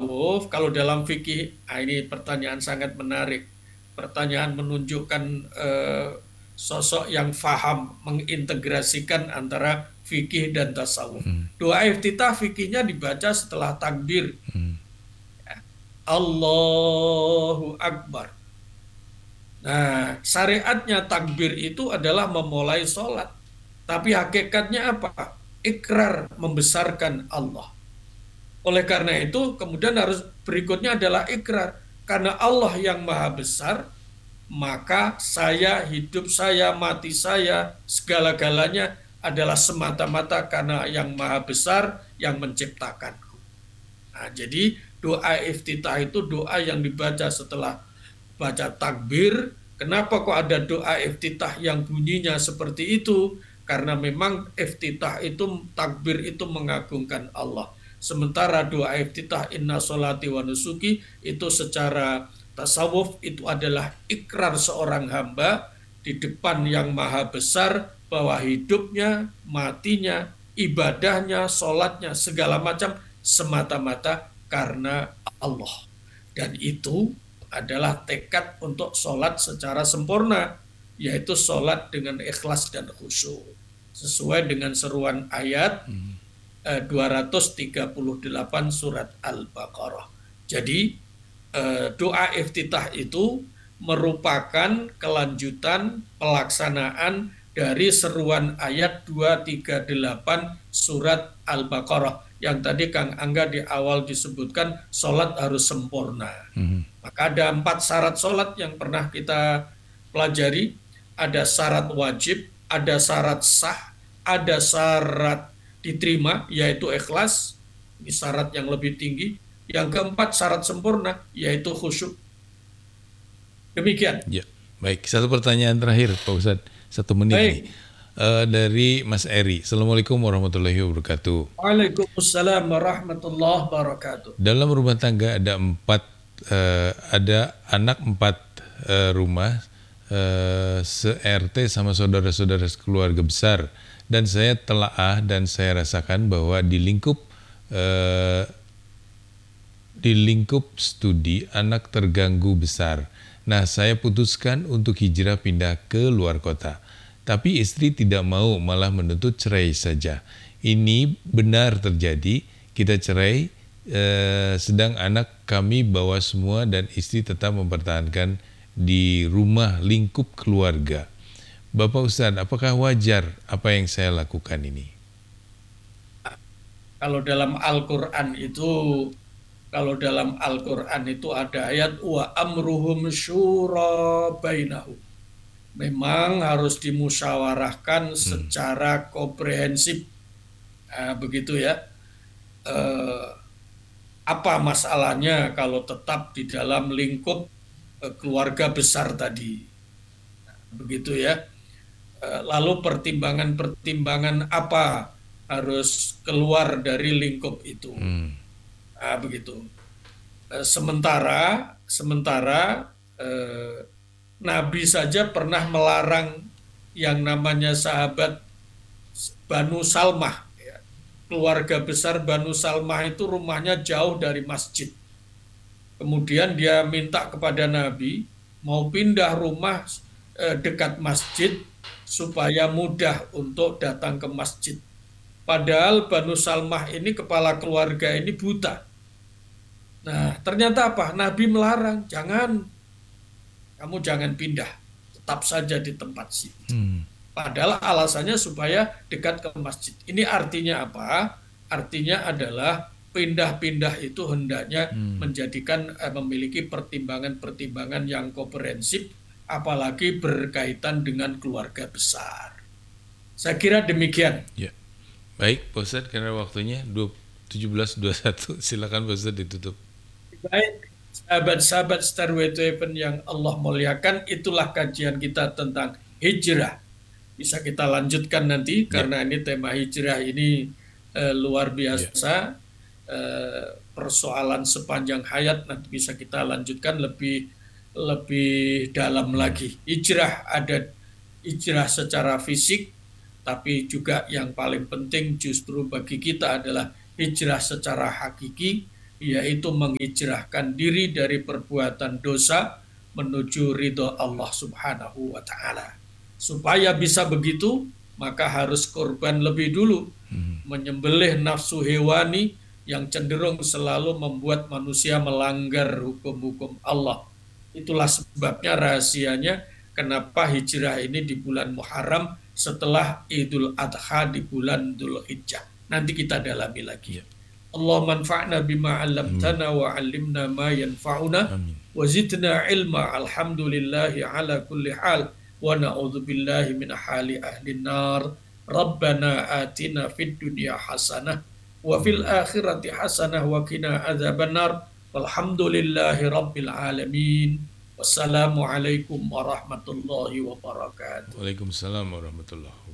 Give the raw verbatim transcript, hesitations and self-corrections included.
tasawuf, kalau dalam fikih, ah, ini pertanyaan sangat menarik. Pertanyaan menunjukkan eh, sosok yang faham mengintegrasikan antara fikih dan tasawuf. Hmm. Doa iftitah fikihnya dibaca setelah takbir. Hmm. Allahu Akbar. Nah, syariatnya takbir itu adalah memulai sholat. Tapi hakikatnya apa? Ikrar membesarkan Allah. Oleh karena itu, kemudian harus berikutnya adalah ikrar. Karena Allah yang maha besar, maka saya, hidup saya, mati saya, segala-galanya adalah semata-mata karena yang maha besar yang menciptakanku. Nah, jadi doa iftitah itu doa yang dibaca setelah baca takbir. Kenapa kok ada doa iftitah yang bunyinya seperti itu? Karena memang iftitah itu, takbir itu mengagungkan Allah. Sementara doa iftitah inna sholati wa nusuki itu secara tasawuf itu adalah ikrar seorang hamba di depan yang maha besar bahwa hidupnya, matinya, ibadahnya, sholatnya, segala macam semata-mata karena Allah. Dan itu adalah tekad untuk sholat secara sempurna, yaitu sholat dengan ikhlas dan khusyuk. Sesuai dengan seruan ayat eh, dua ratus tiga puluh delapan surat Al-Baqarah. Jadi eh, doa iftitah itu merupakan kelanjutan pelaksanaan dari seruan ayat dua ratus tiga puluh delapan surat Al-Baqarah yang tadi Kang Angga di awal disebutkan sholat harus sempurna. Hmm. Maka ada empat syarat sholat yang pernah kita pelajari. Ada syarat wajib, ada syarat sah, ada syarat diterima, yaitu ikhlas. Ini syarat yang lebih tinggi. Yang keempat syarat sempurna, yaitu khusyuk. Demikian. Ya, baik. Satu pertanyaan terakhir, Pak Ustadz. Satu menit Baik. nih. Uh, dari Mas Eri. Assalamualaikum warahmatullahi wabarakatuh. Waalaikumsalam warahmatullahi wabarakatuh. Dalam rumah tangga ada empat, uh, ada anak empat uh, rumah, uh, se-R T sama saudara-saudara keluarga besar. Dan saya telaah dan saya rasakan bahwa di lingkup uh, di lingkup studi anak terganggu besar. Nah, saya putuskan untuk hijrah pindah ke luar kota. Tapi istri tidak mau, malah menuntut cerai saja. Ini benar terjadi, kita cerai, eh, sedang anak kami bawa semua dan istri tetap mempertahankan di rumah lingkup keluarga. Bapak Ustadz, apakah wajar apa yang saya lakukan ini? Kalau dalam Al-Quran itu, kalau dalam Al-Quran itu ada ayat wa amruhum syura bainahum. Memang harus dimusyawarahkan hmm. secara komprehensif, nah, begitu ya. Eh, apa masalahnya kalau tetap di dalam lingkup eh, keluarga besar tadi, nah, begitu ya. Eh, lalu pertimbangan-pertimbangan apa harus keluar dari lingkup itu, hmm. nah, begitu. Eh, sementara, sementara. Eh, Nabi saja pernah melarang yang namanya sahabat Banu Salmah. Ya. Keluarga besar Banu Salmah itu rumahnya jauh dari masjid. Kemudian dia minta kepada Nabi mau pindah rumah eh, dekat masjid supaya mudah untuk datang ke masjid. Padahal Banu Salmah ini kepala keluarga ini buta. Nah, ternyata apa? Nabi melarang, jangan. Kamu jangan pindah, tetap saja di tempat sini. Hmm. Padahal alasannya supaya dekat ke masjid. Ini artinya apa? Artinya adalah pindah-pindah itu hendaknya hmm. menjadikan eh, memiliki pertimbangan-pertimbangan yang komprehensif, apalagi berkaitan dengan keluarga besar. Saya kira demikian. Ya. Baik, Pak Ustadz, karena waktunya tujuh belas dua puluh satu, silakan Pak Ustadz ditutup. Baik. Sahabat-sahabat Stairway to Heaven yang Allah muliakan, itulah kajian kita tentang hijrah. Bisa kita lanjutkan nanti, ya. Karena ini tema hijrah ini eh, luar biasa. Ya. Eh, persoalan sepanjang hayat nanti bisa kita lanjutkan lebih lebih dalam ya. lagi. Hijrah ada hijrah secara fisik, tapi juga yang paling penting justru bagi kita adalah hijrah secara hakiki, yaitu menghijrahkan diri dari perbuatan dosa menuju ridho Allah Subhanahu wa Ta'ala. Supaya bisa begitu, maka harus korban lebih dulu, menyembelih nafsu hewani yang cenderung selalu membuat manusia melanggar hukum-hukum Allah. Itulah sebabnya, rahasianya kenapa hijrah ini di bulan Muharram setelah Idul Adha di bulan Dzulhijjah. Nanti kita dalami lagi. Ya. Allah manfa'na bima Amin. 'allamtana wa 'allimna ma yanfa'una Amin. wa zidna ilma. Alhamdulillahi ala kulli hal wa na'udzu billahi min hali ahli nar. Rabbana atina fid dunya hasanah wa fil akhirati hasanah wa qina adzabannar. Walhamdulillahi rabbil alamin. Wassalamualaikum warahmatullahi wabarakatuh. Waalaikumsalam warahmatullahi wabarakatuh.